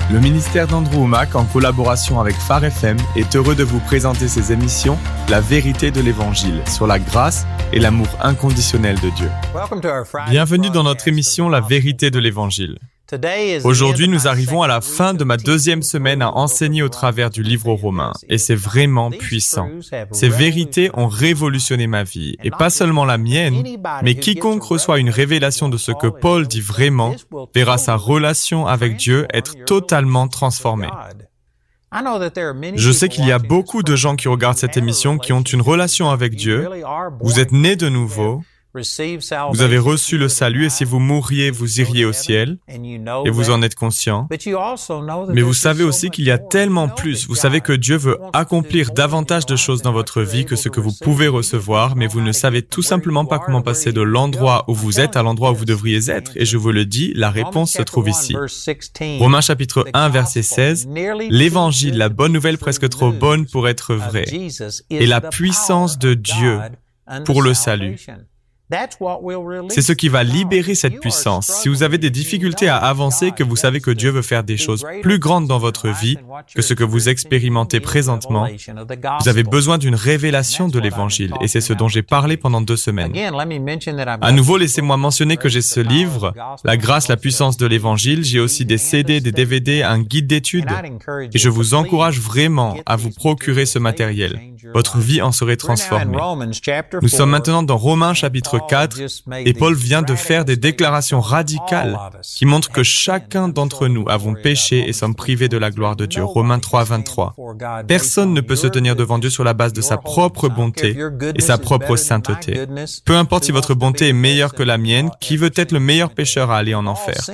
Le ministère d'Andrew Wommack, en collaboration avec Phare FM, est heureux de vous présenter ses émissions « La vérité de l'Évangile » sur la grâce et l'amour inconditionnel de Dieu. Bienvenue dans notre émission « La vérité de l'Évangile ». Aujourd'hui, nous arrivons à la fin de ma deuxième semaine à enseigner au travers du livre aux Romains, et c'est vraiment puissant. Ces vérités ont révolutionné ma vie, et pas seulement la mienne, mais quiconque reçoit une révélation de ce que Paul dit vraiment, verra sa relation avec Dieu être totalement transformée. Je sais qu'il y a beaucoup de gens qui regardent cette émission qui ont une relation avec Dieu. Vous êtes nés de nouveau. Vous avez reçu le salut et si vous mourriez, vous iriez au ciel et vous en êtes conscient. Mais vous savez aussi qu'il y a tellement plus. Vous savez que Dieu veut accomplir davantage de choses dans votre vie que ce que vous pouvez recevoir, mais vous ne savez tout simplement pas comment passer de l'endroit où vous êtes à l'endroit où vous devriez être. Et je vous le dis, la réponse se trouve ici. Romains chapitre 1, verset 16. L'Évangile, la bonne nouvelle presque trop bonne pour être vraie, est la puissance de Dieu pour le salut. C'est ce qui va libérer cette puissance. Si vous avez des difficultés à avancer, que vous savez que Dieu veut faire des choses plus grandes dans votre vie que ce que vous expérimentez présentement, vous avez besoin d'une révélation de l'Évangile, et c'est ce dont j'ai parlé pendant 2 semaines. À nouveau, laissez-moi mentionner que j'ai ce livre, La grâce, la puissance de l'Évangile. J'ai aussi des CD, des DVD, un guide d'études, et je vous encourage vraiment à vous procurer ce matériel. Votre vie en serait transformée. Nous sommes maintenant dans Romains chapitre 4, et Paul vient de faire des déclarations radicales qui montrent que chacun d'entre nous avons péché et sommes privés de la gloire de Dieu. Romains 3, 23. Personne ne peut se tenir devant Dieu sur la base de sa propre bonté et sa propre sainteté. Peu importe si votre bonté est meilleure que la mienne, qui veut être le meilleur pécheur à aller en enfer?